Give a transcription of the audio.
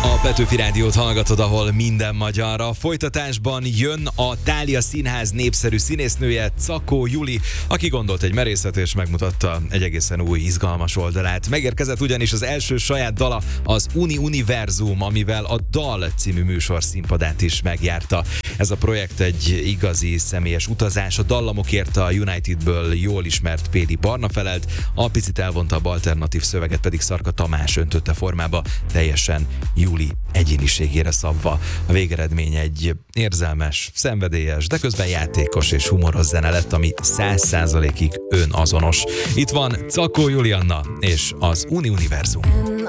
A Petőfi Rádiót hallgatod, ahol minden magyar. A folytatásban jön a Thália Színház népszerű színésznője, Czakó Juli, aki gondolt egy merészet és megmutatta egy egészen új, izgalmas oldalát. Megérkezett ugyanis az első saját dala, az Univerzum, amivel a Dal című műsor színpadát is megjárta. Ez a projekt egy igazi személyes utazás. A dallamokért a Unitedből jól ismert Péli Barna felelt, a picit elvontabb alternatív szöveget pedig Szarka Tamás öntötte formába, teljesen Juli egyéniségére szabva. A végeredmény egy érzelmes, szenvedélyes, de közben játékos és humoros zene lett, ami 100%-ig önazonos. Itt van Czakó Julianna és az Univerzum.